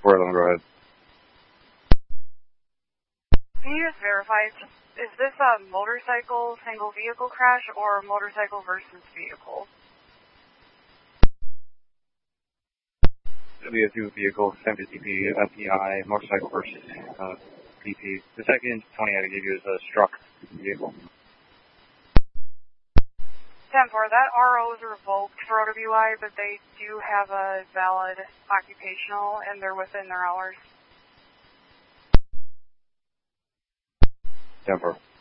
Go ahead. Can you just verify, is this a motorcycle single vehicle crash or motorcycle versus vehicle? It'll be a two vehicle, 750p, FPI, motorcycle versus PP. The second 20 I gave you is a struck vehicle. 10-4, that RO is revoked for OWI, but they do have a valid occupational and they're within their hours. 10-4.